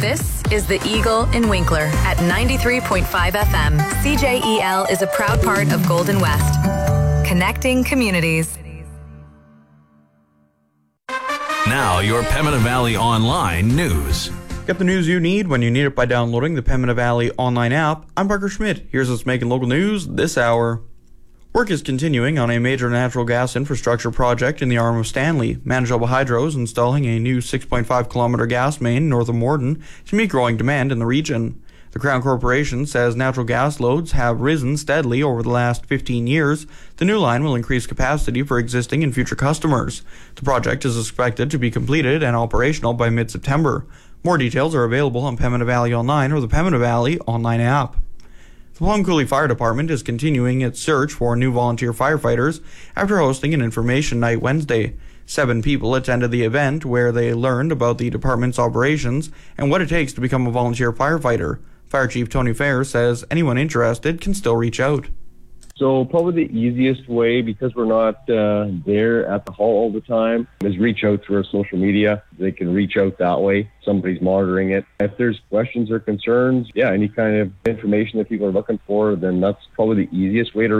This is the Eagle in Winkler at 93.5 FM. CJEL is a proud part of Golden West. Connecting communities. Now, your Pembina Valley Online news. Get the news you need when you need it by downloading the Pembina Valley Online app. I'm Parker Schmidt. Here's what's making local news this hour. Work is continuing on a major natural gas infrastructure project in the arm of Stanley. Manitoba Hydro is installing a new 6.5-kilometer gas main north of Morden to meet growing demand in the region. The Crown Corporation says natural gas loads have risen steadily over the last 15 years. The new line will increase capacity for existing and future customers. The project is expected to be completed and operational by mid-September. More details are available on Pembina Valley Online or the Pembina Valley Online app. The Plum Coulee Fire Department is continuing its search for new volunteer firefighters after hosting an information night Wednesday. 7 people attended the event where they learned about the department's operations and what it takes to become a volunteer firefighter. Fire Chief Tony Fair says anyone interested can still reach out. So probably the easiest way, because we're not there at the hall all the time, is reach out through our social media. They can reach out that way. Somebody's monitoring it. If there's questions or concerns, any kind of information that people are looking for, then that's probably the easiest way to